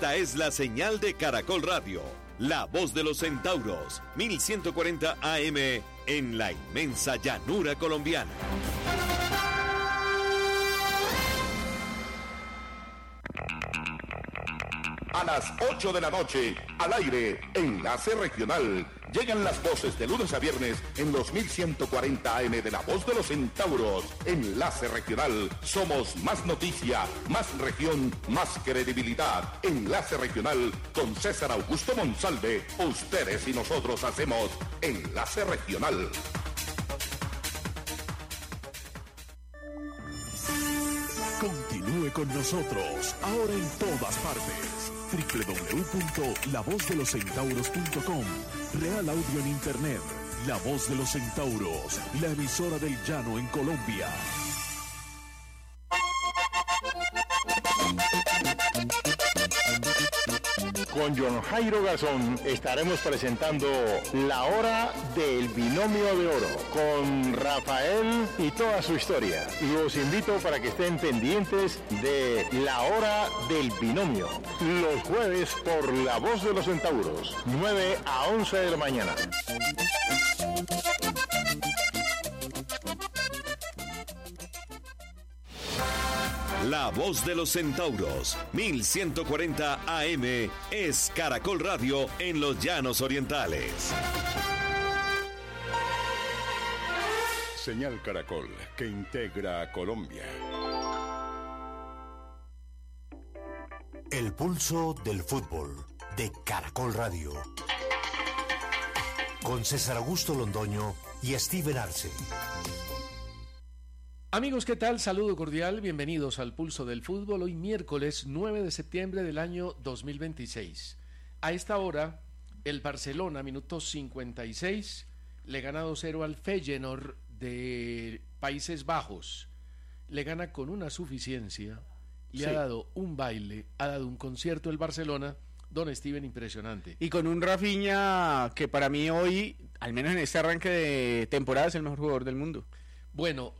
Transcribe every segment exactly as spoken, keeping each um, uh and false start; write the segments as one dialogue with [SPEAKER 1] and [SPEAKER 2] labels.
[SPEAKER 1] Esta es la señal de Caracol Radio, la voz de los centauros, mil ciento cuarenta A M en la inmensa llanura colombiana.
[SPEAKER 2] A las ocho de la noche, al aire, Enlace Regional. Llegan las voces de lunes a viernes en los mil ciento cuarenta A M de la voz de los centauros. Enlace Regional. Somos más noticia, más región, más credibilidad. Enlace Regional con César Augusto Monsalve. Ustedes y nosotros hacemos Enlace Regional.
[SPEAKER 3] Continúe con nosotros, ahora en todas partes. doble u doble u doble u punto la voz de los centauros punto com. Real Audio en Internet. La Voz de los Centauros, la emisora del llano en Colombia.
[SPEAKER 4] Con John Jairo Garzón estaremos presentando La Hora del Binomio de Oro con Rafael y toda su historia. Los invito para que estén pendientes de La Hora del Binomio, los jueves por La Voz de los Centauros, nueve a once de la mañana.
[SPEAKER 1] La voz de los centauros, mil ciento cuarenta A M, es Caracol Radio en los Llanos Orientales.
[SPEAKER 5] Señal Caracol, que integra a Colombia.
[SPEAKER 6] El pulso del fútbol, de Caracol Radio. Con César Augusto Londoño y Steven Arce.
[SPEAKER 7] Amigos, ¿qué tal? Saludo cordial, bienvenidos al Pulso del Fútbol, hoy miércoles nueve de septiembre del año dos mil veintiséis. A esta hora, el Barcelona, minuto cincuenta y seis, le gana dos cero al Feyenoord de Países Bajos. Le gana con una suficiencia, le sí. ha dado un baile, ha dado un concierto el Barcelona, don Steven, impresionante.
[SPEAKER 8] Y con un Rafinha que para mí hoy, al menos en este arranque de temporada, es el mejor jugador del mundo.
[SPEAKER 7] Bueno,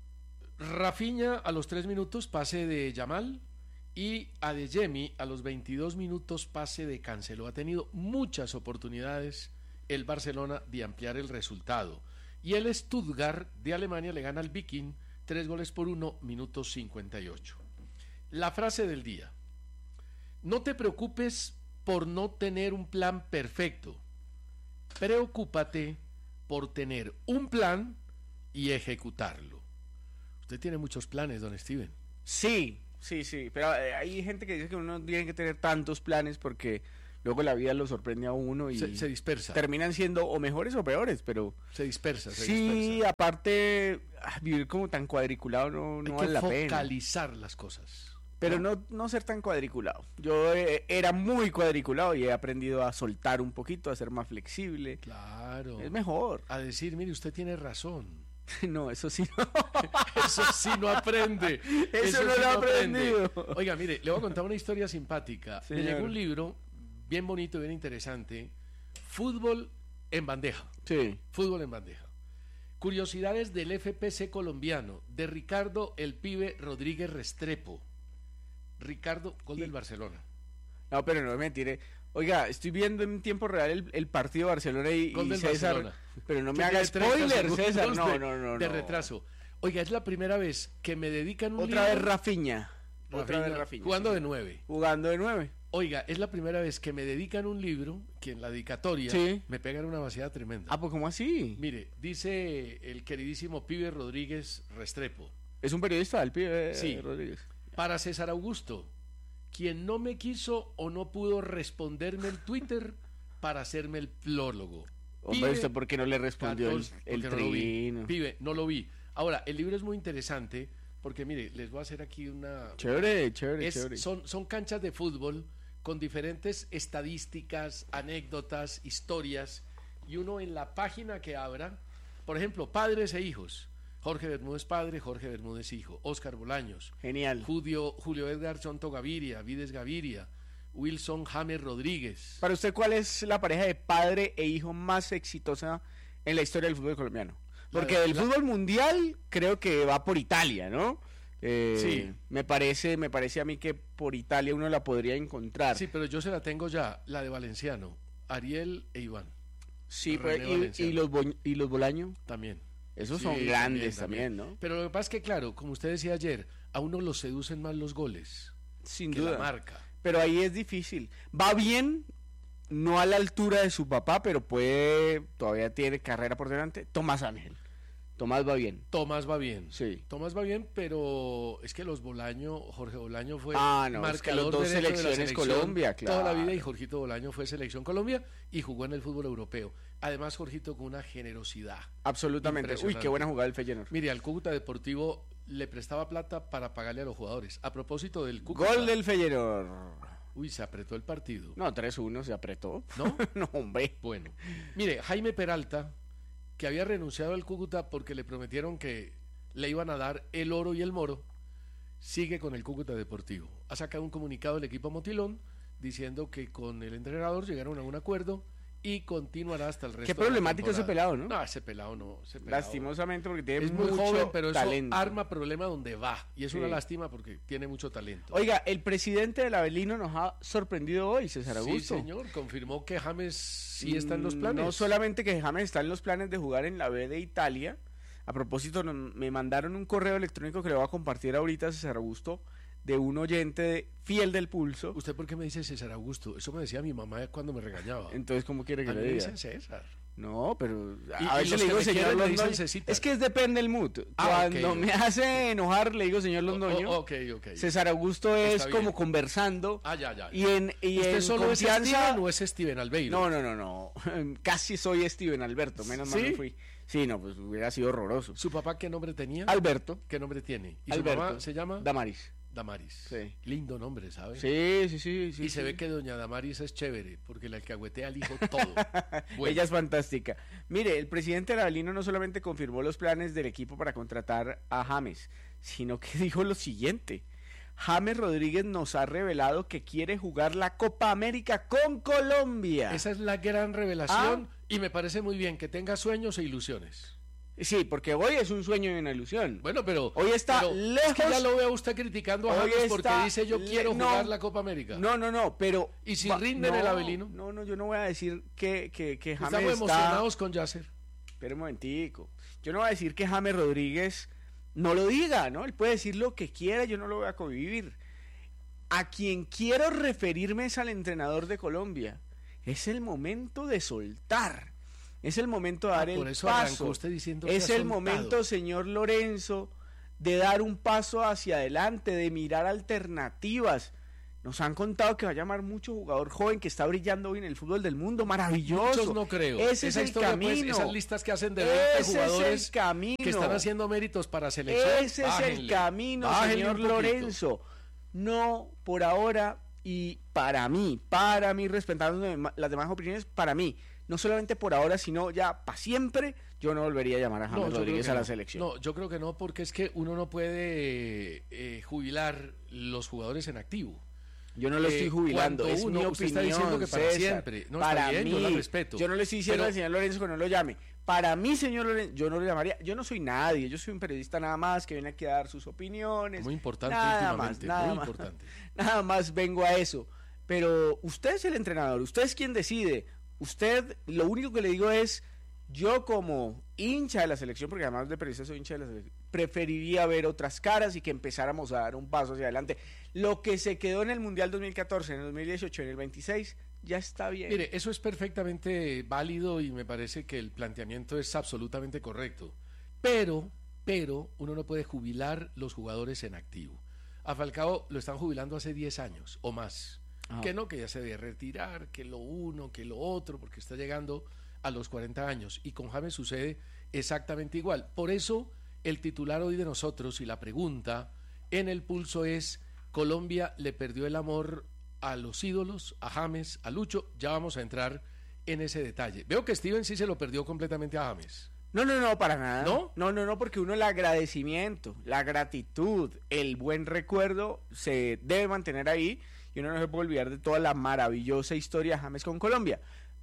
[SPEAKER 7] Rafinha a los tres minutos pase de Yamal y Adeyemi a los veintidós minutos pase de Cancelo. Ha tenido muchas oportunidades el Barcelona de ampliar el resultado. Y el Stuttgart de Alemania le gana al Viking tres goles por uno, minuto cincuenta y ocho. La frase del día: no te preocupes por no tener un plan perfecto. Preocúpate por tener un plan y ejecutarlo. Usted tiene muchos planes, don Steven.
[SPEAKER 8] Sí, sí, sí, pero hay gente que dice que uno no tiene que tener tantos planes porque luego la vida lo sorprende a uno y
[SPEAKER 7] se, se dispersa.
[SPEAKER 8] Terminan siendo o mejores o peores, pero
[SPEAKER 7] se dispersa, se
[SPEAKER 8] sí,
[SPEAKER 7] dispersa.
[SPEAKER 8] Aparte, vivir como tan cuadriculado no, no vale la pena.
[SPEAKER 7] Hay que focalizar las cosas.
[SPEAKER 8] Pero no, no, no ser tan cuadriculado. Yo eh, era muy cuadriculado y he aprendido a soltar un poquito, a ser más flexible.
[SPEAKER 7] Claro.
[SPEAKER 8] Es mejor.
[SPEAKER 7] A decir, mire, usted tiene razón.
[SPEAKER 8] No, eso sí no.
[SPEAKER 7] Eso sí no aprende.
[SPEAKER 8] Eso, eso no
[SPEAKER 7] sí
[SPEAKER 8] lo he aprendido.
[SPEAKER 7] Aprende. Oiga, mire, le voy a contar una historia simpática.
[SPEAKER 8] Señor.
[SPEAKER 7] Me llegó un libro bien bonito, bien interesante. Fútbol en bandeja.
[SPEAKER 8] Sí.
[SPEAKER 7] Fútbol en bandeja. Curiosidades del F P C colombiano, de Ricardo el Pibe Rodríguez Restrepo. Ricardo, gol y... del Barcelona.
[SPEAKER 8] No, pero no me tire. Oiga, estoy viendo en tiempo real el, el partido de Barcelona y,
[SPEAKER 7] gol
[SPEAKER 8] y
[SPEAKER 7] del
[SPEAKER 8] César,
[SPEAKER 7] Barcelona.
[SPEAKER 8] Pero no me haga spoiler, César. No,
[SPEAKER 7] de,
[SPEAKER 8] no, no,
[SPEAKER 7] de
[SPEAKER 8] no.
[SPEAKER 7] retraso. Oiga, es la primera vez que me dedican un
[SPEAKER 8] Otra
[SPEAKER 7] libro.
[SPEAKER 8] vez Rafinha.
[SPEAKER 7] Rafinha.
[SPEAKER 8] Otra vez Rafinha.
[SPEAKER 7] Jugando sí. de nueve.
[SPEAKER 8] Jugando de nueve.
[SPEAKER 7] Oiga, es la primera vez que me dedican un libro que en la dedicatoria
[SPEAKER 8] sí.
[SPEAKER 7] me pegan una vaciada tremenda.
[SPEAKER 8] Ah, pues ¿cómo así?
[SPEAKER 7] Mire, dice el queridísimo Pibe Rodríguez Restrepo.
[SPEAKER 8] ¿Es un periodista el Pibe
[SPEAKER 7] sí.
[SPEAKER 8] Rodríguez?
[SPEAKER 7] Para César Augusto, quien no me quiso o no pudo responderme el Twitter para hacerme el prólogo.
[SPEAKER 8] Hombre, Pibe, ¿usted por qué no le respondió catorce, el, el tribino?
[SPEAKER 7] No Pibe, no lo vi. Ahora, el libro es muy interesante porque, mire, les voy a hacer aquí una...
[SPEAKER 8] Chévere, chévere,
[SPEAKER 7] es,
[SPEAKER 8] chévere.
[SPEAKER 7] Son, son canchas de fútbol con diferentes estadísticas, anécdotas, historias, y uno en la página que abra, por ejemplo, padres e hijos. Jorge Bermúdez padre, Jorge Bermúdez hijo, Óscar Bolaños.
[SPEAKER 8] Genial.
[SPEAKER 7] Julio, Julio Edgar Chonto Gaviria, Vides Gaviria, Wilson James Rodríguez.
[SPEAKER 8] Para usted, ¿cuál es la pareja de padre e hijo más exitosa en la historia del fútbol colombiano? Porque la, del la, fútbol mundial creo que va por Italia, ¿no? Eh,
[SPEAKER 7] Sí.
[SPEAKER 8] Me parece, me parece a mí que por Italia uno la podría encontrar.
[SPEAKER 7] Sí, pero yo se la tengo ya, la de Valenciano, Ariel e Iván.
[SPEAKER 8] Sí,
[SPEAKER 7] René
[SPEAKER 8] pues, y,
[SPEAKER 7] Valenciano.
[SPEAKER 8] y los Bo- y los Bolaño,
[SPEAKER 7] También.
[SPEAKER 8] esos
[SPEAKER 7] Sí,
[SPEAKER 8] son grandes también, ¿no?
[SPEAKER 7] Pero lo que pasa es que, claro, como usted decía ayer, a uno lo seducen más los goles
[SPEAKER 8] Sin
[SPEAKER 7] que
[SPEAKER 8] duda.
[SPEAKER 7] la marca.
[SPEAKER 8] Pero ahí es difícil. Va bien, no a la altura de su papá, pero puede, todavía tiene carrera por delante. Tomás Ángel. Tomás va bien.
[SPEAKER 7] Tomás va bien.
[SPEAKER 8] Sí.
[SPEAKER 7] Tomás va bien, pero es que los Bolaño, Jorge Bolaño fue
[SPEAKER 8] Ah, no, es que
[SPEAKER 7] marcador
[SPEAKER 8] los dos
[SPEAKER 7] derecho de la
[SPEAKER 8] selecciones
[SPEAKER 7] selección
[SPEAKER 8] Colombia,
[SPEAKER 7] toda la vida,
[SPEAKER 8] claro.
[SPEAKER 7] y Jorgito Bolaño fue selección Colombia y jugó en el fútbol europeo. Además, Jorgito con una generosidad.
[SPEAKER 8] Absolutamente. Uy,
[SPEAKER 7] Impresionante.
[SPEAKER 8] qué buena jugada el Feyenoord.
[SPEAKER 7] Mire, al Cúcuta Deportivo le prestaba plata para pagarle a los jugadores. A propósito del Cúcuta.
[SPEAKER 8] Gol del Feyenoord.
[SPEAKER 7] Uy, se apretó el partido.
[SPEAKER 8] No, tres uno se apretó.
[SPEAKER 7] ¿No?
[SPEAKER 8] No, hombre.
[SPEAKER 7] Bueno, mire, Jaime Peralta, que había renunciado al Cúcuta porque le prometieron que le iban a dar el oro y el moro, sigue con el Cúcuta Deportivo. Ha sacado un comunicado del equipo Motilón diciendo que con el entrenador llegaron a un acuerdo y continuará hasta el resto
[SPEAKER 8] Qué
[SPEAKER 7] de la
[SPEAKER 8] problemático ese
[SPEAKER 7] temporada.
[SPEAKER 8] pelado, ¿no?
[SPEAKER 7] No, ese pelado no. Ese pelado
[SPEAKER 8] Lastimosamente porque tiene
[SPEAKER 7] es muy
[SPEAKER 8] mucho
[SPEAKER 7] joven, pero eso
[SPEAKER 8] talento.
[SPEAKER 7] arma problema donde va. Y es
[SPEAKER 8] Sí.
[SPEAKER 7] una lástima porque tiene mucho talento.
[SPEAKER 8] Oiga, el presidente del Avelino nos ha sorprendido hoy, César
[SPEAKER 7] Sí,
[SPEAKER 8] Augusto.
[SPEAKER 7] señor, confirmó que James sí está en los planes.
[SPEAKER 8] No solamente que James está en los planes de jugar en la B de Italia. A propósito, no- me mandaron un correo electrónico que le voy a compartir ahorita, César Augusto, de un oyente de- fiel del Pulso.
[SPEAKER 7] ¿Usted por qué me dice César Augusto? Eso me decía mi mamá cuando me regañaba.
[SPEAKER 8] Entonces, ¿cómo quiere que
[SPEAKER 7] A mí
[SPEAKER 8] le
[SPEAKER 7] me
[SPEAKER 8] diga?
[SPEAKER 7] dicen César.
[SPEAKER 8] No, pero
[SPEAKER 7] Y-
[SPEAKER 8] a
[SPEAKER 7] y
[SPEAKER 8] veces
[SPEAKER 7] los
[SPEAKER 8] le
[SPEAKER 7] que
[SPEAKER 8] digo
[SPEAKER 7] me
[SPEAKER 8] señor
[SPEAKER 7] quieren me dicen
[SPEAKER 8] Londoño.
[SPEAKER 7] Cecita.
[SPEAKER 8] Es que es depende del mood.
[SPEAKER 7] Ah,
[SPEAKER 8] Cuando
[SPEAKER 7] ok.
[SPEAKER 8] me hace enojar, le digo señor Londoño.
[SPEAKER 7] Oh, oh, ok, ok.
[SPEAKER 8] César Augusto es
[SPEAKER 7] Está bien.
[SPEAKER 8] como conversando.
[SPEAKER 7] Ah, ya, ya.
[SPEAKER 8] Y en, y
[SPEAKER 7] ¿Usted
[SPEAKER 8] en
[SPEAKER 7] solo es
[SPEAKER 8] confianza.
[SPEAKER 7] Steven o es Steven Albeiro?
[SPEAKER 8] No, no, no, no. Casi soy Steven Alberto, menos mal
[SPEAKER 7] ¿Sí?
[SPEAKER 8] no fui. Sí, no, pues hubiera sido horroroso.
[SPEAKER 7] ¿Su papá qué nombre tenía?
[SPEAKER 8] Alberto.
[SPEAKER 7] ¿Qué nombre tiene? ¿Y
[SPEAKER 8] Alberto.
[SPEAKER 7] su mamá se llama?
[SPEAKER 8] Damaris.
[SPEAKER 7] Damaris.
[SPEAKER 8] Sí.
[SPEAKER 7] Lindo nombre, ¿sabe?
[SPEAKER 8] Sí, sí, sí. sí
[SPEAKER 7] Y se
[SPEAKER 8] sí.
[SPEAKER 7] ve que doña Damaris es chévere, porque la alcahuetea al hijo todo. Bueno,
[SPEAKER 8] Ella es fantástica. Mire, el presidente Avelino no solamente confirmó los planes del equipo para contratar a James, sino que dijo lo siguiente. James Rodríguez nos ha revelado que quiere jugar la Copa América con Colombia.
[SPEAKER 7] esa es la gran revelación
[SPEAKER 8] Ah.
[SPEAKER 7] y me parece muy bien que tenga sueños e ilusiones.
[SPEAKER 8] Sí, porque hoy es un sueño y una ilusión.
[SPEAKER 7] Bueno, pero
[SPEAKER 8] Hoy está
[SPEAKER 7] pero
[SPEAKER 8] lejos.
[SPEAKER 7] es que ya lo veo a usted criticando a
[SPEAKER 8] Hoy
[SPEAKER 7] James porque
[SPEAKER 8] está
[SPEAKER 7] dice yo
[SPEAKER 8] le-
[SPEAKER 7] quiero
[SPEAKER 8] no.
[SPEAKER 7] jugar la Copa América.
[SPEAKER 8] No, no, no, pero...
[SPEAKER 7] ¿Y si
[SPEAKER 8] va-
[SPEAKER 7] rinde en el
[SPEAKER 8] no,
[SPEAKER 7] Avelino?
[SPEAKER 8] No, no, yo no voy a decir que, que, que James
[SPEAKER 7] Estamos
[SPEAKER 8] está...
[SPEAKER 7] emocionados con Yasser.
[SPEAKER 8] Espera un momentico. Yo no voy a decir que James Rodríguez no lo diga, ¿no? Él puede decir lo que quiera, yo no lo voy a convivir. A quien quiero referirme es al entrenador de Colombia. Es el momento de soltar. Es el momento de
[SPEAKER 7] Ah,
[SPEAKER 8] dar el
[SPEAKER 7] por eso arrancó
[SPEAKER 8] paso.
[SPEAKER 7] usted diciendo que
[SPEAKER 8] Es
[SPEAKER 7] ha
[SPEAKER 8] el
[SPEAKER 7] soltado.
[SPEAKER 8] momento, señor Lorenzo, de dar un paso hacia adelante, de mirar alternativas. Nos han contado que va a llamar mucho jugador joven que está brillando hoy en el fútbol del mundo, maravilloso.
[SPEAKER 7] Muchos no creo.
[SPEAKER 8] Ese
[SPEAKER 7] Esa
[SPEAKER 8] es el
[SPEAKER 7] historia, pues,
[SPEAKER 8] camino.
[SPEAKER 7] esas listas que hacen de veinte
[SPEAKER 8] Ese
[SPEAKER 7] jugadores
[SPEAKER 8] es el camino.
[SPEAKER 7] que están haciendo méritos para selección.
[SPEAKER 8] Ese es el
[SPEAKER 7] bájenle,
[SPEAKER 8] camino,
[SPEAKER 7] bájenle
[SPEAKER 8] señor
[SPEAKER 7] un poquito.
[SPEAKER 8] Lorenzo. No, por ahora, y para mí, para mí, respetando dem- las demás opiniones, para mí, no solamente por ahora, sino ya para siempre, yo no volvería a llamar a
[SPEAKER 7] No,
[SPEAKER 8] James
[SPEAKER 7] yo creo
[SPEAKER 8] Rodríguez
[SPEAKER 7] que
[SPEAKER 8] a la
[SPEAKER 7] no.
[SPEAKER 8] selección.
[SPEAKER 7] No, yo creo que no, porque es que uno no puede eh, jubilar los jugadores en activo.
[SPEAKER 8] Yo no lo
[SPEAKER 7] Eh,
[SPEAKER 8] estoy jubilando,
[SPEAKER 7] cuando
[SPEAKER 8] es
[SPEAKER 7] uno-
[SPEAKER 8] mi
[SPEAKER 7] usted
[SPEAKER 8] opinión,
[SPEAKER 7] está diciendo que para
[SPEAKER 8] César.
[SPEAKER 7] siempre. No,
[SPEAKER 8] para
[SPEAKER 7] está bien,
[SPEAKER 8] mí,
[SPEAKER 7] yo la respeto.
[SPEAKER 8] yo no le estoy diciendo
[SPEAKER 7] Pero-
[SPEAKER 8] al señor Lorenzo que no lo llame. Para mí, señor Lorenzo, yo no lo llamaría. Yo no soy nadie, yo soy un periodista nada más que viene aquí a dar sus opiniones.
[SPEAKER 7] Muy importante
[SPEAKER 8] nada
[SPEAKER 7] últimamente,
[SPEAKER 8] más, nada
[SPEAKER 7] muy
[SPEAKER 8] más.
[SPEAKER 7] importante.
[SPEAKER 8] Nada más vengo a eso. Pero usted es el entrenador, usted es quien decide. Usted, lo único que le digo es, yo como hincha de la selección, porque además de periodista soy hincha de la selección, preferiría ver otras caras y que empezáramos a dar un paso hacia adelante. Lo que se quedó en el Mundial dos mil catorce, en el dos mil dieciocho, en el veintiséis, ya está bien.
[SPEAKER 7] Mire, eso es perfectamente válido y me parece que el planteamiento es absolutamente correcto. Pero, pero, uno no puede jubilar los jugadores en activo. A Falcao lo están jubilando hace diez años o más.
[SPEAKER 8] Ah.
[SPEAKER 7] Que no, que ya se debe retirar, que lo uno, que lo otro, porque está llegando a los cuarenta años. Y con James sucede exactamente igual. Por eso, el titular hoy de nosotros y la pregunta en el pulso es: Colombia le perdió el amor a los ídolos, a James, a Lucho. Ya vamos a entrar en ese detalle. Veo que Steven sí se lo perdió completamente a James.
[SPEAKER 8] No, no, no, para nada.
[SPEAKER 7] ¿No?
[SPEAKER 8] No, no, no, porque uno el agradecimiento, la gratitud, el buen recuerdo se debe mantener ahí y uno no se puede olvidar de toda la maravillosa historia de James con Colombia.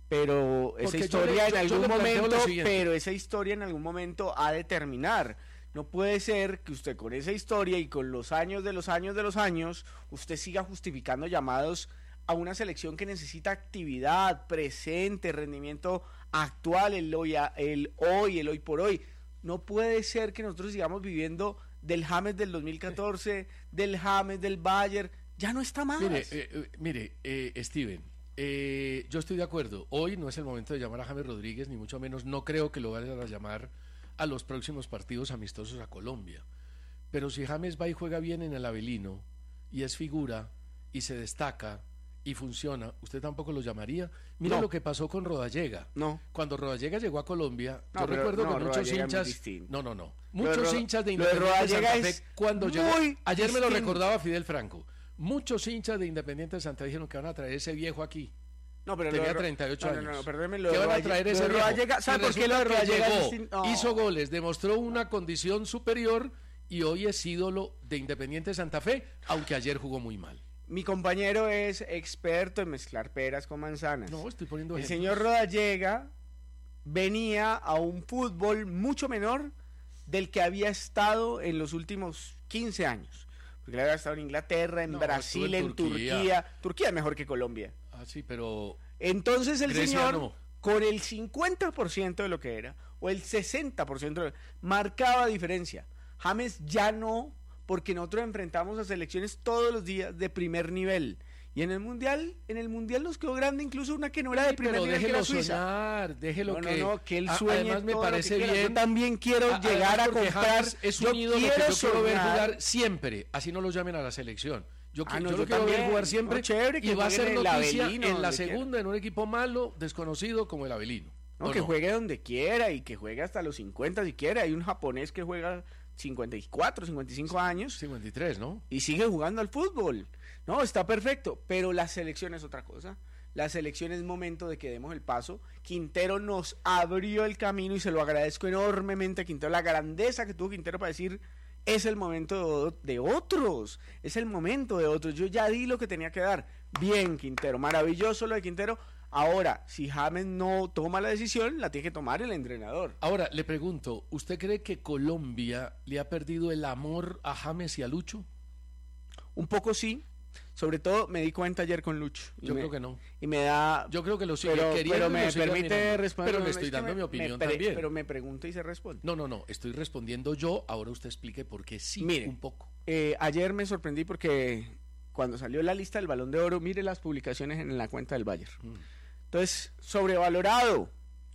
[SPEAKER 8] Pero esa
[SPEAKER 7] Porque yo
[SPEAKER 8] historia
[SPEAKER 7] le- yo-
[SPEAKER 8] en
[SPEAKER 7] yo
[SPEAKER 8] algún
[SPEAKER 7] le planteo lo
[SPEAKER 8] momento,
[SPEAKER 7] siguiente.
[SPEAKER 8] pero esa historia en algún momento ha de terminar. No puede ser que usted con esa historia y con los años de los años de los años, usted siga justificando llamados a una selección que necesita actividad, presente, rendimiento actual, el hoy, el hoy, el hoy por hoy. No puede ser que nosotros sigamos viviendo del James del dos mil catorce, del James del Bayern. Ya no está más.
[SPEAKER 7] Mire, eh, eh, mire eh, Steven, eh, yo estoy de acuerdo. Hoy no es el momento de llamar a James Rodríguez, ni mucho menos. No creo que lo vayan a llamar a los próximos partidos amistosos a Colombia. Pero si James va y juega bien en el Avelino, y es figura, y se destaca, y funciona, ¿usted tampoco lo llamaría? Mira
[SPEAKER 8] no.
[SPEAKER 7] lo que pasó con Rodallega.
[SPEAKER 8] No.
[SPEAKER 7] Cuando Rodallega llegó a Colombia,
[SPEAKER 8] no,
[SPEAKER 7] yo
[SPEAKER 8] pero,
[SPEAKER 7] recuerdo
[SPEAKER 8] no,
[SPEAKER 7] que muchos
[SPEAKER 8] Rodallega
[SPEAKER 7] hinchas... No, no, no. Muchos
[SPEAKER 8] de
[SPEAKER 7] hinchas de
[SPEAKER 8] Independiente
[SPEAKER 7] Independiente Santa Fe,
[SPEAKER 8] es
[SPEAKER 7] cuando llegó... Ayer
[SPEAKER 8] distinto.
[SPEAKER 7] me lo recordaba Fidel Franco. Muchos hinchas de Independiente de Santa Fe dijeron que van a traer ese viejo aquí.
[SPEAKER 8] No, pero
[SPEAKER 7] tenía
[SPEAKER 8] lo,
[SPEAKER 7] treinta y ocho
[SPEAKER 8] no,
[SPEAKER 7] años.
[SPEAKER 8] No, no, perdóneme, lo
[SPEAKER 7] ¿Qué
[SPEAKER 8] de
[SPEAKER 7] van a traer
[SPEAKER 8] Rodallega,
[SPEAKER 7] ese
[SPEAKER 8] lo de
[SPEAKER 7] viejo?
[SPEAKER 8] Rodallega, ¿sabe por qué lo de
[SPEAKER 7] Resulta que
[SPEAKER 8] Rodallega
[SPEAKER 7] llegó,
[SPEAKER 8] es distinto? No.
[SPEAKER 7] hizo goles, demostró una condición superior y hoy es ídolo de Independiente Santa Fe, aunque ayer jugó muy mal.
[SPEAKER 8] Mi compañero es experto en mezclar peras con manzanas.
[SPEAKER 7] No, estoy poniendo
[SPEAKER 8] El
[SPEAKER 7] ejemplos.
[SPEAKER 8] señor Rodallega venía a un fútbol mucho menor del que había estado en los últimos quince años. Porque él había estado en Inglaterra, en
[SPEAKER 7] No,
[SPEAKER 8] Brasil,
[SPEAKER 7] estuvo en
[SPEAKER 8] en
[SPEAKER 7] Turquía.
[SPEAKER 8] Turquía. Turquía es mejor que Colombia.
[SPEAKER 7] Ah, sí, pero...
[SPEAKER 8] Entonces el
[SPEAKER 7] Grecia
[SPEAKER 8] señor,
[SPEAKER 7] no.
[SPEAKER 8] con el cincuenta por ciento de lo que era, o el sesenta por ciento, de lo, marcaba diferencia. James ya no, porque nosotros enfrentamos a selecciones todos los días de primer nivel. Y en el Mundial, en el Mundial nos quedó grande incluso una que no era de
[SPEAKER 7] Sí,
[SPEAKER 8] primer
[SPEAKER 7] pero
[SPEAKER 8] nivel, que
[SPEAKER 7] déjelo
[SPEAKER 8] era Suiza.
[SPEAKER 7] soñar, déjelo
[SPEAKER 8] No, no,
[SPEAKER 7] que...
[SPEAKER 8] no, que él
[SPEAKER 7] a-
[SPEAKER 8] sueñe
[SPEAKER 7] Además me
[SPEAKER 8] todo lo
[SPEAKER 7] parece
[SPEAKER 8] que quiera.
[SPEAKER 7] bien...
[SPEAKER 8] Yo también quiero
[SPEAKER 7] a-
[SPEAKER 8] llegar a
[SPEAKER 7] además porque
[SPEAKER 8] comprar.
[SPEAKER 7] James es
[SPEAKER 8] yo
[SPEAKER 7] un ídolo que
[SPEAKER 8] quiero
[SPEAKER 7] yo quiero ver
[SPEAKER 8] soñar.
[SPEAKER 7] jugar siempre, así no lo llamen a la selección. Yo,
[SPEAKER 8] Ah,
[SPEAKER 7] qui-
[SPEAKER 8] no,
[SPEAKER 7] yo
[SPEAKER 8] yo
[SPEAKER 7] lo quiero ver
[SPEAKER 8] también.
[SPEAKER 7] jugar siempre
[SPEAKER 8] No, chévere, que
[SPEAKER 7] y va a
[SPEAKER 8] juegue
[SPEAKER 7] ser
[SPEAKER 8] en el
[SPEAKER 7] noticia
[SPEAKER 8] Avelino,
[SPEAKER 7] en la
[SPEAKER 8] donde quiera.
[SPEAKER 7] segunda en un equipo malo, desconocido como el Avelino.
[SPEAKER 8] No,
[SPEAKER 7] ¿O
[SPEAKER 8] que
[SPEAKER 7] no?
[SPEAKER 8] juegue donde quiera y que juegue hasta los cincuenta si quiere. Hay un japonés que juega cincuenta y cuatro, cincuenta y cinco años
[SPEAKER 7] cincuenta y tres, ¿no?
[SPEAKER 8] y sigue jugando al fútbol. No, está perfecto, pero la selección es otra cosa. La selección es momento de que demos el paso. Quintero nos abrió el camino y se lo agradezco enormemente a Quintero. La grandeza que tuvo Quintero para decir, es el momento de, de otros, es el momento de otros. Yo ya di lo que tenía que dar. Bien, Quintero, maravilloso lo de Quintero. Ahora, si James no toma la decisión, la tiene que tomar el entrenador.
[SPEAKER 7] Ahora, le pregunto, ¿usted cree que Colombia le ha perdido el amor a James y a Lucho?
[SPEAKER 8] Un poco sí. Sobre todo me di cuenta ayer con Lucho.
[SPEAKER 7] Yo
[SPEAKER 8] me,
[SPEAKER 7] creo que no.
[SPEAKER 8] Y me da...
[SPEAKER 7] Yo creo que lo sigue
[SPEAKER 8] pero,
[SPEAKER 7] queriendo
[SPEAKER 8] pero
[SPEAKER 7] y
[SPEAKER 8] me
[SPEAKER 7] lo sigue
[SPEAKER 8] permite
[SPEAKER 7] admirando.
[SPEAKER 8] responder.
[SPEAKER 7] Pero le
[SPEAKER 8] Es
[SPEAKER 7] estoy
[SPEAKER 8] que
[SPEAKER 7] dando
[SPEAKER 8] me-
[SPEAKER 7] mi opinión
[SPEAKER 8] me pre-
[SPEAKER 7] también.
[SPEAKER 8] Pero me pregunta y se responde.
[SPEAKER 7] No, no, no, estoy respondiendo yo, ahora usted explique por qué sí,
[SPEAKER 8] Mire,
[SPEAKER 7] un poco.
[SPEAKER 8] Eh, ayer me sorprendí porque cuando salió la lista del Balón de Oro, mire las publicaciones en la cuenta del Bayern.
[SPEAKER 7] Mm.
[SPEAKER 8] Entonces, sobrevalorado,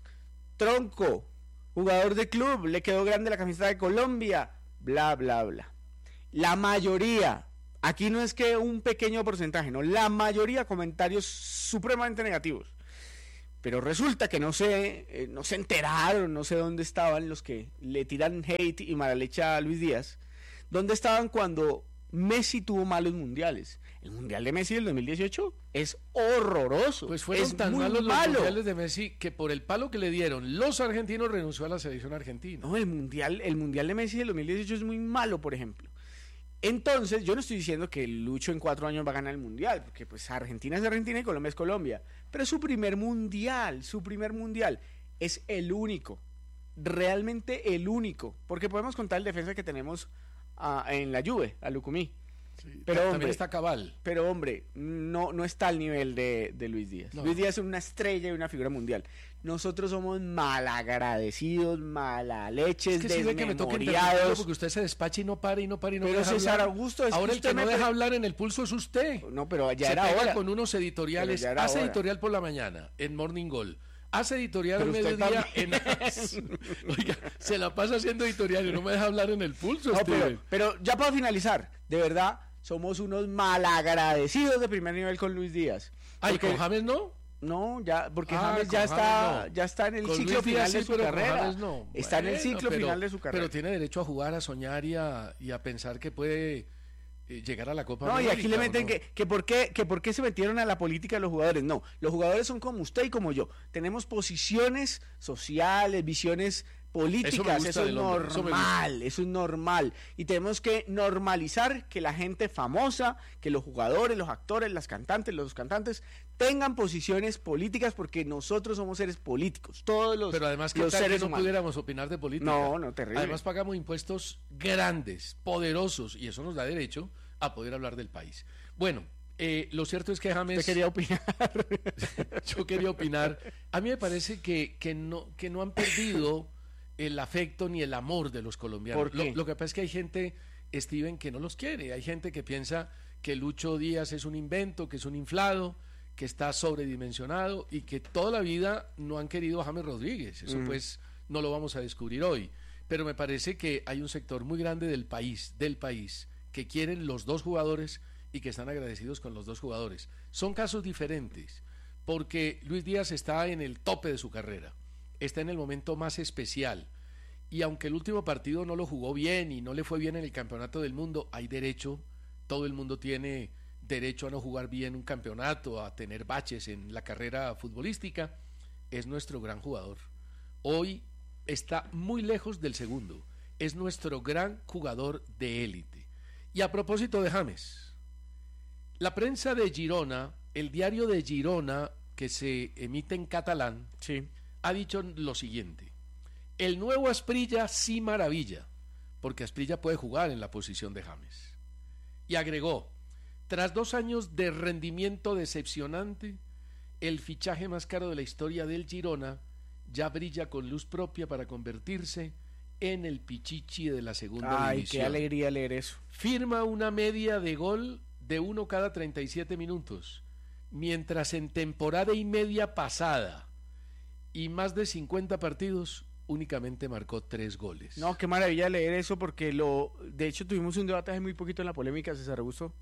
[SPEAKER 8] tronco, jugador de club, le quedó grande la camiseta de Colombia, bla, bla, bla. La mayoría, aquí no es que un pequeño porcentaje, no, la mayoría comentarios supremamente negativos. Pero resulta que no se, eh, no se enteraron, no sé dónde estaban los que le tiran hate y mala leche a Luis Díaz. ¿Dónde estaban cuando Messi tuvo malos mundiales? El mundial de Messi del dos mil dieciocho es horroroso.
[SPEAKER 7] Pues fueron
[SPEAKER 8] es
[SPEAKER 7] tan
[SPEAKER 8] muy
[SPEAKER 7] malos los
[SPEAKER 8] malo.
[SPEAKER 7] mundiales de Messi que por el palo que le dieron los argentinos renunció a la selección argentina.
[SPEAKER 8] No, el mundial, el mundial de Messi del dos mil dieciocho es muy malo, por ejemplo. Entonces, yo no estoy diciendo que Lucho en cuatro años va a ganar el mundial, porque pues Argentina es Argentina y Colombia es Colombia. Pero es su primer mundial, su primer mundial. Es el único, realmente el único. Porque podemos contar el defensa que tenemos ah, en la Juve, a Lucumí.
[SPEAKER 7] Sí,
[SPEAKER 8] Pero,
[SPEAKER 7] también
[SPEAKER 8] hombre,
[SPEAKER 7] está Cabal.
[SPEAKER 8] Pero hombre, no, no está al nivel de, de Luis Díaz.
[SPEAKER 7] No.
[SPEAKER 8] Luis Díaz es una estrella y una figura mundial. Nosotros somos malagradecidos, malaleches,
[SPEAKER 7] Es que sí ve que me toca interrumpirlo
[SPEAKER 8] desmemoriados.
[SPEAKER 7] porque usted se despacha y no para y no para y no
[SPEAKER 8] Pero
[SPEAKER 7] deja
[SPEAKER 8] César
[SPEAKER 7] hablar.
[SPEAKER 8] Augusto, es que
[SPEAKER 7] ahora el
[SPEAKER 8] usted
[SPEAKER 7] que no
[SPEAKER 8] me
[SPEAKER 7] deja
[SPEAKER 8] pre-
[SPEAKER 7] hablar en el pulso es usted.
[SPEAKER 8] No, pero ya
[SPEAKER 7] se
[SPEAKER 8] era
[SPEAKER 7] pega
[SPEAKER 8] hora.
[SPEAKER 7] con unos editoriales,
[SPEAKER 8] Pero ya era
[SPEAKER 7] hace
[SPEAKER 8] hora.
[SPEAKER 7] editorial por la mañana en Morning Goal, hace editorial
[SPEAKER 8] Pero
[SPEAKER 7] al
[SPEAKER 8] usted
[SPEAKER 7] mediodía en As. Oiga, se la pasa haciendo editorial y no me deja hablar en el pulso,
[SPEAKER 8] No,
[SPEAKER 7] Steven.
[SPEAKER 8] pero, pero ya para finalizar, de verdad, somos unos malagradecidos de primer nivel con Luis Díaz.
[SPEAKER 7] Ay,
[SPEAKER 8] Porque-
[SPEAKER 7] ¿con James no?
[SPEAKER 8] No, ya, porque
[SPEAKER 7] Ah,
[SPEAKER 8] James
[SPEAKER 7] con
[SPEAKER 8] ya
[SPEAKER 7] James
[SPEAKER 8] está,
[SPEAKER 7] no.
[SPEAKER 8] ya está en el
[SPEAKER 7] Con
[SPEAKER 8] ciclo
[SPEAKER 7] Luis
[SPEAKER 8] final
[SPEAKER 7] Díaz
[SPEAKER 8] de
[SPEAKER 7] sí,
[SPEAKER 8] su
[SPEAKER 7] pero con
[SPEAKER 8] carrera.
[SPEAKER 7] James no.
[SPEAKER 8] Está en el
[SPEAKER 7] Bueno,
[SPEAKER 8] ciclo
[SPEAKER 7] pero-
[SPEAKER 8] final de su carrera.
[SPEAKER 7] Pero tiene derecho a jugar, a soñar y a, y a pensar que puede eh, llegar a la Copa
[SPEAKER 8] No, y
[SPEAKER 7] América,
[SPEAKER 8] aquí le
[SPEAKER 7] ¿o
[SPEAKER 8] meten
[SPEAKER 7] no?
[SPEAKER 8] que, que, por qué, que por qué se metieron a la política los jugadores. No, los jugadores son como usted y como yo. Tenemos posiciones sociales, visiones políticas,
[SPEAKER 7] Eso me gusta
[SPEAKER 8] eso es
[SPEAKER 7] del hombre, eso me
[SPEAKER 8] normal, eso es normal. Y tenemos que normalizar que la gente famosa, que los jugadores, los actores, las cantantes, los cantantes tengan posiciones políticas porque nosotros somos seres políticos, todos los,
[SPEAKER 7] Pero además que
[SPEAKER 8] los
[SPEAKER 7] tal que
[SPEAKER 8] seres
[SPEAKER 7] no
[SPEAKER 8] humanos.
[SPEAKER 7] pudiéramos opinar de política.
[SPEAKER 8] No, no, terrible.
[SPEAKER 7] Además pagamos impuestos grandes, poderosos, y eso nos da derecho a poder hablar del país. Bueno, eh, lo cierto es que James...
[SPEAKER 8] Usted quería opinar.
[SPEAKER 7] Yo quería opinar. A mí me parece que, que, no, que no han perdido el afecto ni el amor de los colombianos.
[SPEAKER 8] ¿Por qué?
[SPEAKER 7] Lo, lo que pasa es que hay gente, Steven, que no los quiere. Hay gente que piensa que Lucho Díaz es un invento, que es un inflado, que está sobredimensionado y que toda la vida no han querido a James Rodríguez. Eso
[SPEAKER 8] Mm.
[SPEAKER 7] pues no lo vamos a descubrir hoy. Pero me parece que hay un sector muy grande del país, del país, que quieren los dos jugadores y que están agradecidos con los dos jugadores. Son casos diferentes, porque Luis Díaz está en el tope de su carrera, está en el momento más especial, y aunque el último partido no lo jugó bien y no le fue bien en el campeonato del mundo, hay derecho, todo el mundo tiene derecho a no jugar bien un campeonato, a tener baches en la carrera futbolística. Es nuestro gran jugador. Hoy está muy lejos del segundo, es nuestro gran jugador de élite. Y a propósito de James, la prensa de Girona, el diario de Girona, que se emite en catalán,
[SPEAKER 8] Sí.
[SPEAKER 7] ha dicho lo siguiente: el nuevo Asprilla sí maravilla, porque Asprilla puede jugar en la posición de James. Y agregó: tras dos años de rendimiento decepcionante, el fichaje más caro de la historia del Girona ya brilla con luz propia para convertirse en el pichichi de la segunda
[SPEAKER 8] Ay,
[SPEAKER 7] división.
[SPEAKER 8] qué alegría leer eso.
[SPEAKER 7] Firma una media de gol de uno cada treinta y siete minutos, mientras en temporada y media pasada y más de cincuenta partidos únicamente marcó tres goles.
[SPEAKER 8] No, qué maravilla leer eso porque lo, de hecho tuvimos un debate hace muy poquito en la polémica, César Augusto,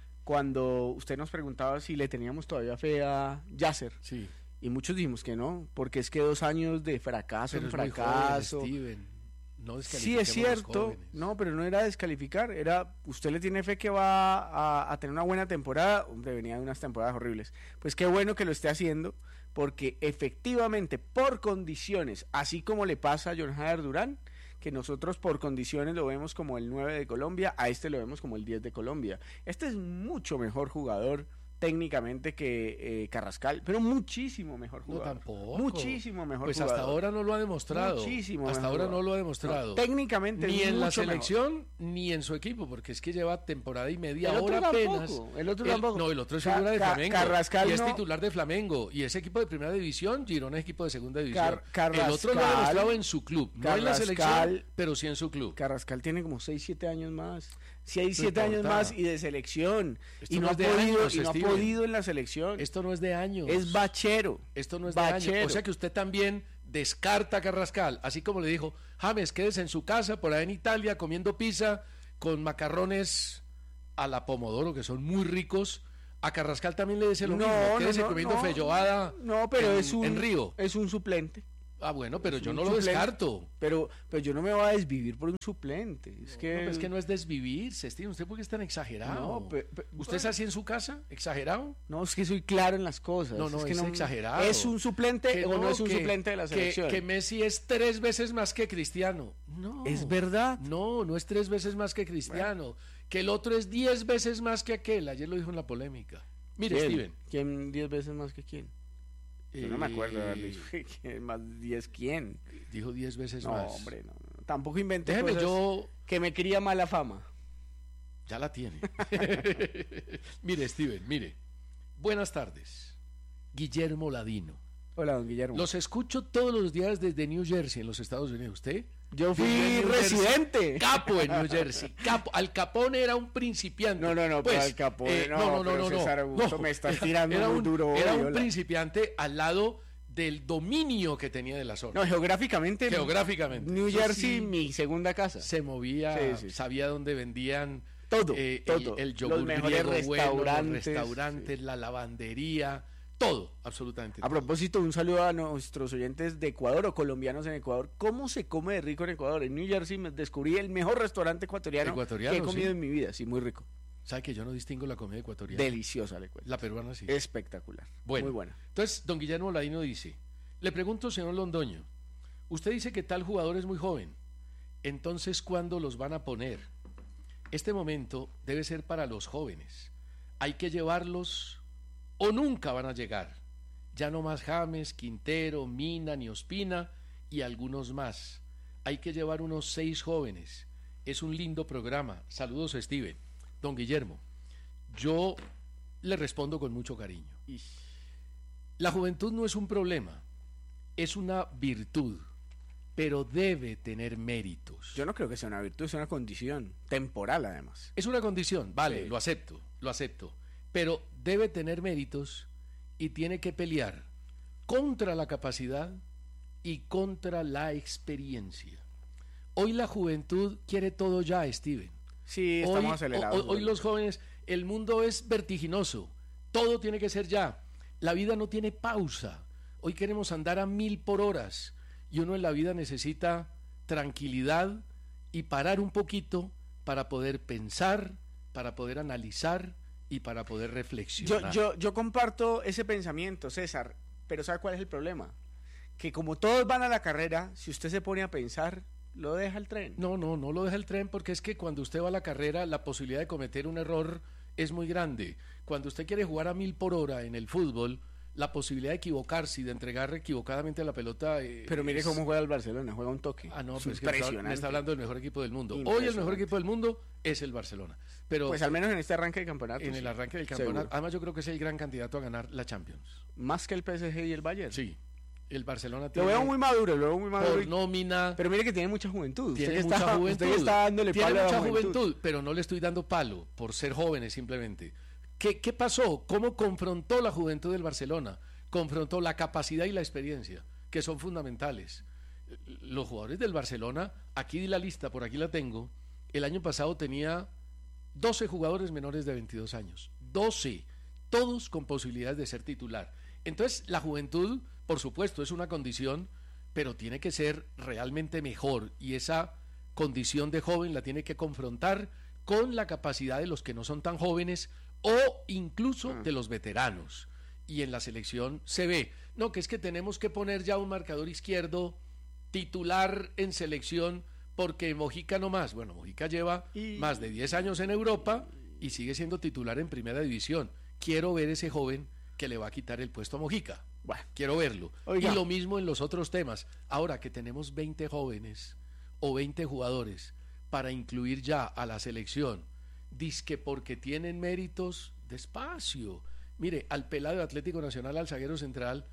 [SPEAKER 8] cuando usted nos preguntaba si le teníamos todavía fe a Yasser.
[SPEAKER 7] Sí.
[SPEAKER 8] Y muchos dijimos que no, porque es que dos años de fracaso
[SPEAKER 7] Pero
[SPEAKER 8] en
[SPEAKER 7] es muy
[SPEAKER 8] fracaso.
[SPEAKER 7] joven, Steven. No
[SPEAKER 8] Sí, es
[SPEAKER 7] descalifiquemos
[SPEAKER 8] cierto,
[SPEAKER 7] los jóvenes.
[SPEAKER 8] no, pero no era descalificar, era, usted le tiene fe que va a, a tener una buena temporada, hombre, venía de unas temporadas horribles, pues qué bueno que lo esté haciendo, porque efectivamente, por condiciones, así como le pasa a John Jader Durán, que nosotros por condiciones lo vemos como el nueve de Colombia, a este lo vemos como el diez de Colombia. Este es mucho mejor jugador técnicamente que eh, Carrascal, pero muchísimo mejor
[SPEAKER 7] No,
[SPEAKER 8] jugador.
[SPEAKER 7] tampoco.
[SPEAKER 8] Muchísimo mejor
[SPEAKER 7] Pues
[SPEAKER 8] jugador.
[SPEAKER 7] hasta ahora no lo ha demostrado.
[SPEAKER 8] Muchísimo
[SPEAKER 7] Hasta
[SPEAKER 8] mejor
[SPEAKER 7] ahora no
[SPEAKER 8] jugador.
[SPEAKER 7] lo ha demostrado.
[SPEAKER 8] No, técnicamente
[SPEAKER 7] ni
[SPEAKER 8] es
[SPEAKER 7] en la
[SPEAKER 8] mucho mejor.
[SPEAKER 7] selección ni en su equipo, porque es que lleva temporada y media
[SPEAKER 8] El otro
[SPEAKER 7] ahora
[SPEAKER 8] tampoco,
[SPEAKER 7] apenas.
[SPEAKER 8] el otro tampoco.
[SPEAKER 7] No, el otro es
[SPEAKER 8] Ca-
[SPEAKER 7] figura de
[SPEAKER 8] Ca-
[SPEAKER 7] Flamengo.
[SPEAKER 8] Carrascal
[SPEAKER 7] y es
[SPEAKER 8] no-
[SPEAKER 7] titular de Flamengo. Y ese equipo de primera división, Girona es equipo de segunda división.
[SPEAKER 8] Car- Carrascal-
[SPEAKER 7] el otro lo ha demostrado en su club. No en la selección,
[SPEAKER 8] Carrascal-
[SPEAKER 7] pero sí en su club.
[SPEAKER 8] Carrascal tiene como seis, siete años más. Si hay
[SPEAKER 7] No
[SPEAKER 8] siete años
[SPEAKER 7] importa.
[SPEAKER 8] más y de selección.
[SPEAKER 7] Esto
[SPEAKER 8] Y no,
[SPEAKER 7] no
[SPEAKER 8] ha
[SPEAKER 7] es de
[SPEAKER 8] podido,
[SPEAKER 7] años,
[SPEAKER 8] y no ha
[SPEAKER 7] Steven.
[SPEAKER 8] podido en la selección.
[SPEAKER 7] Esto no es de años.
[SPEAKER 8] Es bachero.
[SPEAKER 7] Esto no es de
[SPEAKER 8] Bachero.
[SPEAKER 7] años. O sea que usted también descarta a Carrascal, así como le dijo, James, quédese en su casa, por ahí en Italia, comiendo pizza con macarrones a la pomodoro, que son muy ricos. A Carrascal también le dice lo
[SPEAKER 8] No,
[SPEAKER 7] mismo,
[SPEAKER 8] no,
[SPEAKER 7] quédese
[SPEAKER 8] no,
[SPEAKER 7] comiendo
[SPEAKER 8] no.
[SPEAKER 7] feijoada
[SPEAKER 8] No, pero
[SPEAKER 7] en,
[SPEAKER 8] es un
[SPEAKER 7] en Río.
[SPEAKER 8] es un suplente.
[SPEAKER 7] Ah, bueno, pero
[SPEAKER 8] Es
[SPEAKER 7] yo
[SPEAKER 8] un
[SPEAKER 7] no lo
[SPEAKER 8] suplente.
[SPEAKER 7] descarto.
[SPEAKER 8] Pero, pero yo no me voy a desvivir por un suplente. Es
[SPEAKER 7] No,
[SPEAKER 8] que,
[SPEAKER 7] pero es que no es desvivirse, Steven. ¿Usted por qué es tan exagerado?
[SPEAKER 8] No, pe- pe-
[SPEAKER 7] ¿Usted es así en su casa? ¿Exagerado?
[SPEAKER 8] no, es que soy claro en las cosas.
[SPEAKER 7] No, no,
[SPEAKER 8] es, que
[SPEAKER 7] es
[SPEAKER 8] no-
[SPEAKER 7] exagerado.
[SPEAKER 8] ¿Es un suplente
[SPEAKER 7] Que
[SPEAKER 8] o no, es un
[SPEAKER 7] que-
[SPEAKER 8] suplente de la
[SPEAKER 7] que-
[SPEAKER 8] selección?
[SPEAKER 7] Que, Messi es tres veces más que Cristiano. No.
[SPEAKER 8] Es verdad.
[SPEAKER 7] No, no es tres veces más que Cristiano. Que el otro es diez veces más que aquel. Ayer lo dijo en la polémica. Mire,
[SPEAKER 8] ¿Quién?
[SPEAKER 7] Steven.
[SPEAKER 8] ¿Quién diez veces más que quién? Yo no me acuerdo de haber
[SPEAKER 7] eh,
[SPEAKER 8] dicho ¿quién más diez quién.
[SPEAKER 7] Dijo diez veces
[SPEAKER 8] No,
[SPEAKER 7] más.
[SPEAKER 8] hombre, no, no. Tampoco inventé
[SPEAKER 7] Déjeme
[SPEAKER 8] cosas
[SPEAKER 7] yo.
[SPEAKER 8] que me quería mala fama.
[SPEAKER 7] Ya la tiene. Mire, Steven, mire. Buenas tardes. Guillermo Ladino.
[SPEAKER 8] Hola, don Guillermo.
[SPEAKER 7] Los escucho todos los días desde New Jersey, en los Estados Unidos. ¿Usted?
[SPEAKER 8] Yo fui
[SPEAKER 7] Vivió en New Jersey.
[SPEAKER 8] residente.
[SPEAKER 7] Capo en New Jersey. Capo. Al Capone era un principiante.
[SPEAKER 8] No, no, no,
[SPEAKER 7] Pues,
[SPEAKER 8] pero Al Capone,
[SPEAKER 7] eh,
[SPEAKER 8] no,
[SPEAKER 7] no, no,
[SPEAKER 8] pero
[SPEAKER 7] no, no,
[SPEAKER 8] César Augusto,
[SPEAKER 7] no.
[SPEAKER 8] me estás
[SPEAKER 7] Era-
[SPEAKER 8] tirando
[SPEAKER 7] era
[SPEAKER 8] muy
[SPEAKER 7] un,
[SPEAKER 8] duro
[SPEAKER 7] Era
[SPEAKER 8] hoy,
[SPEAKER 7] un
[SPEAKER 8] hola.
[SPEAKER 7] principiante al lado del dominio que tenía de la zona.
[SPEAKER 8] No, geográficamente.
[SPEAKER 7] Geográficamente.
[SPEAKER 8] New
[SPEAKER 7] Eso
[SPEAKER 8] Jersey,
[SPEAKER 7] sí,
[SPEAKER 8] mi segunda casa.
[SPEAKER 7] se movía,
[SPEAKER 8] Sí, sí, sí.
[SPEAKER 7] sabía dónde vendían
[SPEAKER 8] Todo,
[SPEAKER 7] eh,
[SPEAKER 8] todo.
[SPEAKER 7] el, el
[SPEAKER 8] Los
[SPEAKER 7] yogur
[SPEAKER 8] mejores
[SPEAKER 7] griego bueno, los
[SPEAKER 8] restaurantes,
[SPEAKER 7] restaurantes, la lavandería, todo, absolutamente.
[SPEAKER 8] A
[SPEAKER 7] todo.
[SPEAKER 8] propósito, un saludo a nuestros oyentes de Ecuador o colombianos en Ecuador. ¿Cómo se come de rico en Ecuador? En New Jersey me descubrí el mejor restaurante ecuatoriano,
[SPEAKER 7] Ecuatoriano,
[SPEAKER 8] que he comido
[SPEAKER 7] sí.
[SPEAKER 8] en mi vida. Sí, muy rico.
[SPEAKER 7] ¿Sabe que yo no distingo la comida ecuatoriana?
[SPEAKER 8] Deliciosa, le cuento.
[SPEAKER 7] La peruana sí.
[SPEAKER 8] Espectacular.
[SPEAKER 7] Bueno,
[SPEAKER 8] Muy buena.
[SPEAKER 7] Entonces, don Guillermo Ladino dice, le pregunto, señor Londoño, Usted dice que tal jugador es muy joven. Entonces, ¿cuándo los van a poner? Este momento debe ser para los jóvenes. Hay que llevarlos o nunca van a llegar. Ya no más James, Quintero, Mina, ni Ospina y algunos más. Hay que llevar unos seis jóvenes. Es un lindo programa. Saludos, Steven. Don Guillermo, yo le respondo con mucho cariño. La juventud no es un problema, es una virtud, pero debe tener méritos.
[SPEAKER 8] Yo no creo que sea una virtud, es una condición temporal además.
[SPEAKER 7] Es una condición, vale,
[SPEAKER 8] Sí.
[SPEAKER 7] lo acepto, lo acepto, pero debe tener méritos y tiene que pelear contra la capacidad y contra la experiencia. Hoy la juventud quiere todo ya, Steven.
[SPEAKER 8] Sí,
[SPEAKER 7] Hoy,
[SPEAKER 8] estamos acelerados.
[SPEAKER 7] hoy, hoy los jóvenes, el mundo es vertiginoso, todo tiene que ser ya, la vida no tiene pausa, hoy queremos andar a mil por horas y uno en la vida necesita tranquilidad y parar un poquito para poder pensar, para poder analizar y para poder
[SPEAKER 8] Yo,
[SPEAKER 7] reflexionar.
[SPEAKER 8] yo, yo comparto ese pensamiento, César, pero ¿sabe cuál es el problema? Que como todos van a la carrera, si usted se pone a pensar, lo deja el tren.
[SPEAKER 7] No, no, no lo deja el tren porque es que cuando usted va a la carrera la posibilidad de cometer un error es muy grande. Cuando usted quiere jugar a mil por hora en el fútbol, la posibilidad de equivocarse y de entregar equivocadamente la pelota... eh,
[SPEAKER 8] Pero mire
[SPEAKER 7] es...
[SPEAKER 8] cómo juega el Barcelona, juega un toque.
[SPEAKER 7] Ah, no,
[SPEAKER 8] Es
[SPEAKER 7] pues es que me está,
[SPEAKER 8] impresionante.
[SPEAKER 7] me está hablando del mejor equipo del mundo. Hoy el
[SPEAKER 8] Impresionante.
[SPEAKER 7] mejor equipo del mundo es el Barcelona. Pero
[SPEAKER 8] Pues al menos en este arranque de campeonato.
[SPEAKER 7] en
[SPEAKER 8] sí.
[SPEAKER 7] el arranque del campeonato,
[SPEAKER 8] Seguro.
[SPEAKER 7] además yo creo que es el gran candidato a ganar la Champions.
[SPEAKER 8] Más que el P S G y el Bayern.
[SPEAKER 7] Sí, el Barcelona
[SPEAKER 8] Lo
[SPEAKER 7] tiene...
[SPEAKER 8] veo muy maduro, lo veo muy maduro.
[SPEAKER 7] por
[SPEAKER 8] y-
[SPEAKER 7] nómina...
[SPEAKER 8] Pero mire que tiene mucha juventud.
[SPEAKER 7] Tiene
[SPEAKER 8] usted
[SPEAKER 7] mucha
[SPEAKER 8] está,
[SPEAKER 7] juventud.
[SPEAKER 8] Usted está dándole
[SPEAKER 7] Tiene
[SPEAKER 8] palo a la
[SPEAKER 7] mucha
[SPEAKER 8] juventud.
[SPEAKER 7] juventud, pero no le estoy dando palo por ser jóvenes simplemente. ¿Qué, ¿Qué pasó? ¿Cómo confrontó la juventud del Barcelona? Confrontó la capacidad y la experiencia, que son fundamentales. Los jugadores del Barcelona, aquí di la lista, por aquí la tengo, el año pasado tenía doce jugadores menores de veintidós años. doce, todos con posibilidades de ser titular. Entonces, la juventud, por supuesto, es una condición, pero tiene que ser realmente mejor y esa condición de joven la tiene que confrontar con la capacidad de los que no son tan jóvenes o incluso
[SPEAKER 8] Ah.
[SPEAKER 7] de los veteranos. Y en la selección se ve, no, que es que tenemos que poner ya un marcador izquierdo titular en selección porque Mojica no más. Bueno, Mojica lleva
[SPEAKER 8] Y-
[SPEAKER 7] más de diez años en Europa y sigue siendo titular en primera división. Quiero ver ese joven que le va a quitar el puesto a Mojica.
[SPEAKER 8] Bueno,
[SPEAKER 7] Quiero verlo.
[SPEAKER 8] Oiga.
[SPEAKER 7] Y lo mismo en los otros temas. Ahora que tenemos veinte jóvenes o veinte jugadores para incluir ya a la selección, dizque porque tienen méritos, despacio. Mire, al pelado de Atlético Nacional, al zaguero central,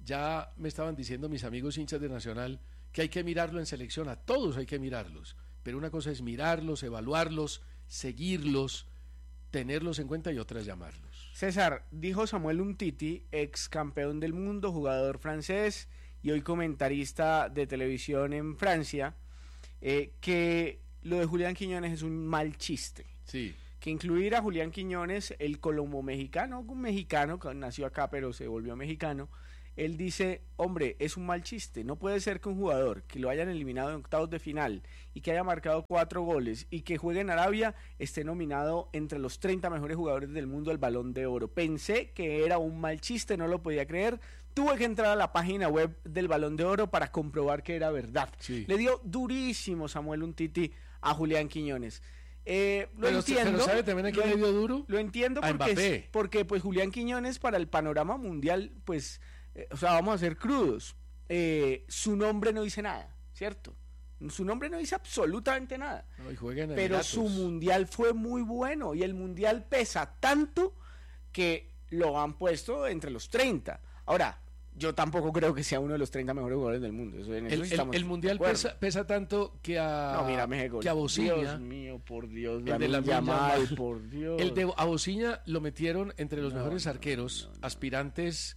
[SPEAKER 7] ya me estaban diciendo mis amigos hinchas de Nacional que hay que mirarlo en selección, a todos hay que mirarlos. Pero una cosa es mirarlos, evaluarlos, seguirlos, tenerlos en cuenta y otra es llamarlos.
[SPEAKER 8] César, dijo Samuel Umtiti, ex campeón del mundo, jugador francés y hoy comentarista de televisión en Francia, eh, que lo de Julián Quiñones es un mal chiste.
[SPEAKER 7] Sí.
[SPEAKER 8] Que incluir a Julián Quiñones, el colombo mexicano, un mexicano que nació acá pero se volvió mexicano, él dice, hombre, es un mal chiste, no puede ser que un jugador que lo hayan eliminado en octavos de final y que haya marcado cuatro goles y que juegue en Arabia esté nominado entre los treinta mejores jugadores del mundo al Balón de Oro. Pensé que era un mal chiste, no lo podía creer, tuve que entrar a la página web del Balón de Oro para comprobar que era verdad.
[SPEAKER 7] Sí.
[SPEAKER 8] Le dio durísimo Samuel Umtiti a Julián Quiñones. Eh, lo
[SPEAKER 7] Pero,
[SPEAKER 8] entiendo.
[SPEAKER 7] pero ¿sabe también a quién
[SPEAKER 8] lo-
[SPEAKER 7] le dio duro?
[SPEAKER 8] Lo entiendo
[SPEAKER 7] A
[SPEAKER 8] porque,
[SPEAKER 7] Mbappé.
[SPEAKER 8] es- porque pues Julián Quiñones para el panorama mundial, pues, eh, o sea, vamos a ser crudos. Eh, su nombre no dice nada, ¿cierto? Su nombre no dice absolutamente nada.
[SPEAKER 7] No, y juega en
[SPEAKER 8] Pero
[SPEAKER 7] Emiratos.
[SPEAKER 8] su mundial fue muy bueno y el mundial pesa tanto que lo han puesto entre los treinta. Ahora, yo tampoco creo que sea uno de los treinta mejores jugadores del mundo. Eso, en eso
[SPEAKER 7] El,
[SPEAKER 8] sí
[SPEAKER 7] el-
[SPEAKER 8] estamos
[SPEAKER 7] el mundial
[SPEAKER 8] de acuerdo.
[SPEAKER 7] pesa, pesa tanto que a,
[SPEAKER 8] No, mira, México.
[SPEAKER 7] que a Bociña,
[SPEAKER 8] Dios mío, por Dios.
[SPEAKER 7] el de
[SPEAKER 8] Lamine
[SPEAKER 7] Lamine
[SPEAKER 8] Yamal,
[SPEAKER 7] Yamal.
[SPEAKER 8] por Dios.
[SPEAKER 7] el de a Bociña lo metieron entre los
[SPEAKER 8] No,
[SPEAKER 7] mejores
[SPEAKER 8] no,
[SPEAKER 7] arqueros,
[SPEAKER 8] no, no.
[SPEAKER 7] aspirantes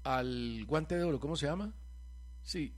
[SPEAKER 7] al guante de oro, ¿cómo se llama? Sí,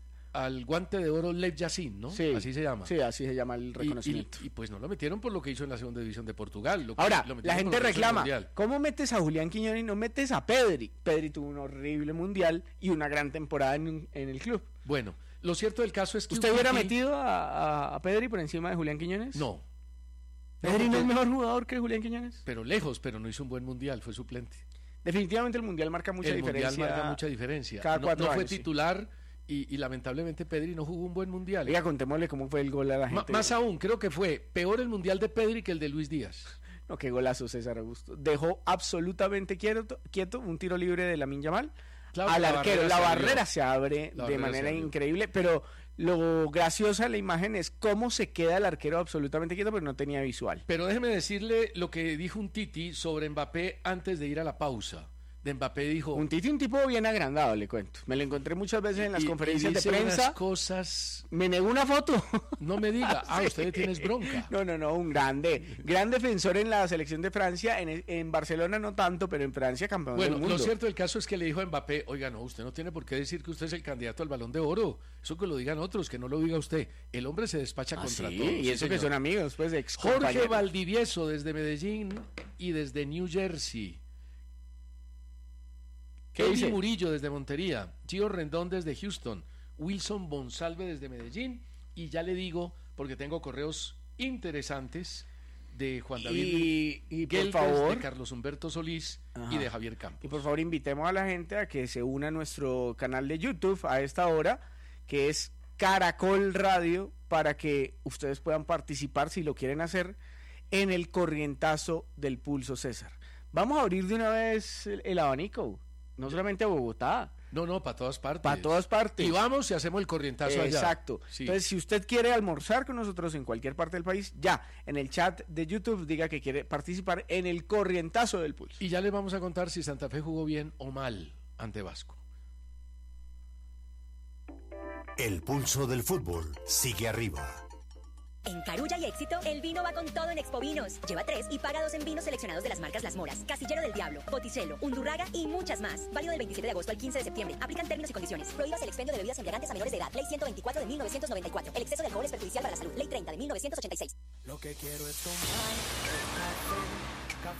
[SPEAKER 7] al guante de oro Lev Yassin, ¿no?
[SPEAKER 8] Sí,
[SPEAKER 7] Así se llama.
[SPEAKER 8] Sí, así se llama el
[SPEAKER 7] Y-
[SPEAKER 8] reconocimiento.
[SPEAKER 7] Y, y pues no lo metieron por lo que hizo en la segunda división de Portugal. lo que-
[SPEAKER 8] Ahora,
[SPEAKER 7] lo metieron
[SPEAKER 8] la
[SPEAKER 7] por
[SPEAKER 8] gente
[SPEAKER 7] lo que hizo en el
[SPEAKER 8] reclama,
[SPEAKER 7] Mundial.
[SPEAKER 8] ¿cómo metes a Julián Quiñones y no metes a Pedri? Pedri tuvo un horrible mundial y una gran temporada en, en el club.
[SPEAKER 7] Bueno, lo cierto del caso es que
[SPEAKER 8] ¿Usted hubiera
[SPEAKER 7] Umtiti-
[SPEAKER 8] metido a, a- a Pedri por encima de Julián Quiñones?
[SPEAKER 7] No.
[SPEAKER 8] ¿Pedri
[SPEAKER 7] No,
[SPEAKER 8] no es
[SPEAKER 7] porque-
[SPEAKER 8] mejor jugador que Julián Quiñones?
[SPEAKER 7] Pero lejos, pero no hizo un buen mundial, fue suplente.
[SPEAKER 8] Definitivamente el mundial marca mucha
[SPEAKER 7] el
[SPEAKER 8] diferencia.
[SPEAKER 7] mundial marca mucha diferencia.
[SPEAKER 8] cada
[SPEAKER 7] no
[SPEAKER 8] cuatro
[SPEAKER 7] no fue
[SPEAKER 8] años, sí.
[SPEAKER 7] titular y, y lamentablemente Pedri no jugó un buen mundial.
[SPEAKER 8] Oiga, contémosle cómo fue el gol a la
[SPEAKER 7] Ma-
[SPEAKER 8] gente.
[SPEAKER 7] más aún, creo que fue peor el mundial de Pedri que el de Luis Díaz.
[SPEAKER 8] No, qué golazo César Augusto. Dejó absolutamente quieto, quieto un tiro libre de Lamine Yamal
[SPEAKER 7] Claro,
[SPEAKER 8] al
[SPEAKER 7] la
[SPEAKER 8] arquero.
[SPEAKER 7] barrera
[SPEAKER 8] La
[SPEAKER 7] se
[SPEAKER 8] barrera
[SPEAKER 7] abrió.
[SPEAKER 8] se abre
[SPEAKER 7] La
[SPEAKER 8] de
[SPEAKER 7] barrera
[SPEAKER 8] manera
[SPEAKER 7] se abrió.
[SPEAKER 8] increíble, pero lo graciosa de la imagen es cómo se queda el arquero absolutamente quieto, pero no tenía visual.
[SPEAKER 7] Pero déjeme decirle lo que dijo un Titi sobre Mbappé antes de ir a la pausa. De Mbappé dijo...
[SPEAKER 8] Un Titi, un tipo bien agrandado, le cuento. Me lo encontré muchas veces en las
[SPEAKER 7] y-
[SPEAKER 8] conferencias
[SPEAKER 7] y
[SPEAKER 8] de
[SPEAKER 7] dice
[SPEAKER 8] prensa.
[SPEAKER 7] unas cosas...
[SPEAKER 8] Me negó una foto.
[SPEAKER 7] No me diga, ah,
[SPEAKER 8] Sí.
[SPEAKER 7] usted le tienes bronca.
[SPEAKER 8] No, no, no, un grande, gran defensor en la selección de Francia, en, en Barcelona no tanto, pero en Francia campeón
[SPEAKER 7] Bueno,
[SPEAKER 8] del mundo.
[SPEAKER 7] lo cierto del caso es que le dijo a Mbappé, oiga, no, usted no tiene por qué decir que usted es el candidato al Balón de Oro. Eso que lo digan otros, que no lo diga usted. El hombre se despacha
[SPEAKER 8] Ah,
[SPEAKER 7] contra
[SPEAKER 8] sí,
[SPEAKER 7] todos.
[SPEAKER 8] y
[SPEAKER 7] sí,
[SPEAKER 8] eso que
[SPEAKER 7] señor.
[SPEAKER 8] son amigos, pues, ex
[SPEAKER 7] Jorge Valdivieso desde Medellín y desde New Jersey.
[SPEAKER 8] ¿Qué
[SPEAKER 7] Kelly
[SPEAKER 8] dice?
[SPEAKER 7] Murillo desde Montería, Gio Rendón desde Houston, Wilson Bonsalve desde Medellín, y ya le digo, porque tengo correos interesantes de Juan David
[SPEAKER 8] Y, y por
[SPEAKER 7] Gelbers,
[SPEAKER 8] favor,
[SPEAKER 7] de Carlos Humberto Solís
[SPEAKER 8] Ajá.
[SPEAKER 7] y de Javier Campos.
[SPEAKER 8] y por favor invitemos a la gente a que se una a nuestro canal de YouTube a esta hora, que es Caracol Radio, para que ustedes puedan participar, si lo quieren hacer, en el corrientazo del Pulso César. Vamos a abrir de una vez el, el abanico, no solamente a Bogotá,
[SPEAKER 7] No, no, para todas partes.
[SPEAKER 8] para todas partes.
[SPEAKER 7] Y vamos y hacemos el corrientazo allá.
[SPEAKER 8] Exacto.
[SPEAKER 7] Sí.
[SPEAKER 8] Entonces, si usted quiere almorzar con nosotros en cualquier parte del país, ya, en el chat de YouTube diga que quiere participar en el corrientazo del Pulso.
[SPEAKER 7] Y ya les vamos a contar si Santa Fe jugó bien o mal ante Vasco.
[SPEAKER 6] El pulso del fútbol sigue arriba.
[SPEAKER 9] En Carulla y Éxito, el vino va con todo en Expo Vinos. Lleva tres y paga dos en vinos seleccionados de las marcas Las Moras, Casillero del Diablo, Botticello, Undurraga y muchas más. Válido del veintisiete de agosto al quince de septiembre. Aplican términos y condiciones. Prohíbas el expendio de bebidas embriagantes a menores de edad. Ley ciento veinticuatro de mil novecientos noventa y cuatro. El exceso de alcohol es perjudicial para la salud. Ley treinta de mil novecientos ochenta y seis.
[SPEAKER 10] Lo que quiero es tomar